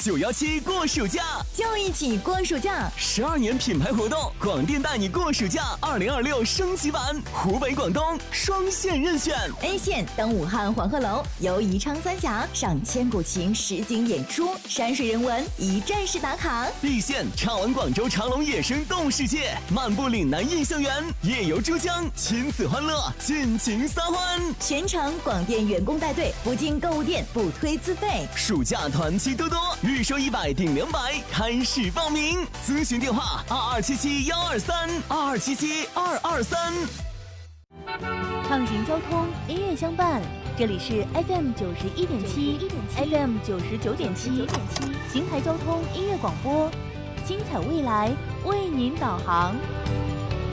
917过暑假， 就一起过暑假。 12年品牌活动，广电带你过暑假2026升级版，湖北、广东双线任选。 A 线登武汉黄鹤楼，游宜昌三峡，赏千古情实景演出，山水人文一站式打卡。 B 线畅玩广州长隆野生动物世界，漫步岭南印象园，夜游珠江，亲子欢乐，尽情撒欢。 全程广电员工带队，不进购物店，不推自费。 暑假团期多多，预收100顶200，开始报名。咨询电话2277-123，2277-223。 畅行交通，音乐相伴。这里是 FM 91.7，FM 99.7，邢台交通音乐广播，精彩未来为您导航。